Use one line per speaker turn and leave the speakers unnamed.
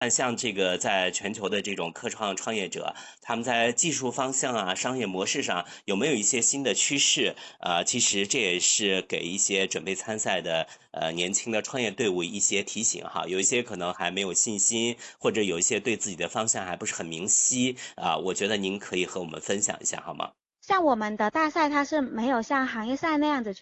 像这个在全球的这种科创创业者，他们在技术方向啊、商业模式上有没有一些新的趋势？其实这也是给一些准备参赛的年轻的创业队伍一些提醒哈。有一些可能还没有信心，或者有一些对自己的方向还不是很明晰我觉得您可以和我们分享一下好吗？
像我们的大赛，它是没有像行业赛那样子